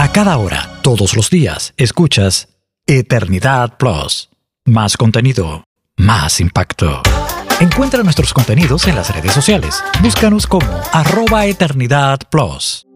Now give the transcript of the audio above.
A cada hora, todos los días, escuchas Eternidad Plus. Más contenido, más impacto. Encuentra nuestros contenidos en las redes sociales. Búscanos como @EternidadPlus.